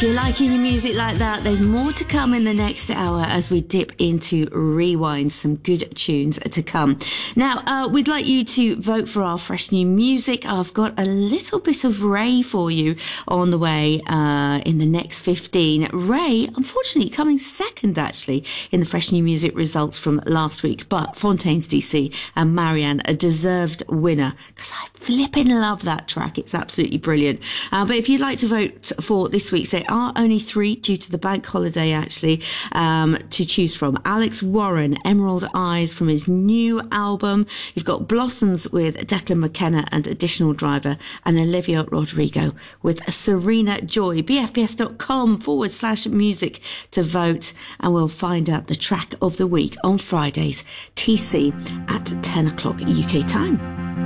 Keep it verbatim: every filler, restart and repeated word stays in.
you're liking your music like that, there's more to come in the next hour as we dip into Rewind. Some good tunes to come. Now, uh, we'd like you to vote for our fresh new music. I've got a little bit of Ray for you on the way uh, in the next fifteen. Ray, unfortunately, coming second, actually, in the fresh new music results from last week. But Fontaines D C and Marianne, a deserved winner, because I flipping love that track. It's absolutely brilliant. Uh, but if you'd like to vote for this week's, there are only three due to the bank holiday, actually, um, to choose from. Alex Warren, Emerald Eyes from his new album. You've got Blossoms with Declan McKenna and Additional Driver, and Olivia Rodrigo with Serena Joy. bfbs.com forward slash music to vote, and we'll find out the track of the week on Fridays, T C, at ten o'clock U K time.